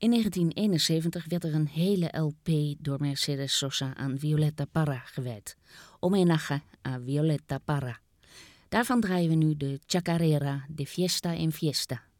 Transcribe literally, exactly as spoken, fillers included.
In negentien eenenzeventig werd er een hele L P door Mercedes Sosa aan Violeta Parra gewijd. Homenaje a Violeta Parra. Daarvan draaien we nu de Chacarera de Fiesta en Fiesta.